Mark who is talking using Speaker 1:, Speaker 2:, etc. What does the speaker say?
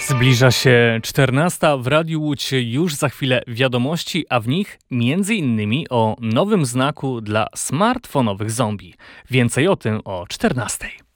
Speaker 1: Zbliża się 14. W Radiu Łódź już za chwilę wiadomości, a w nich m.in. o nowym znaku dla smartfonowych zombie. Więcej o tym o 14.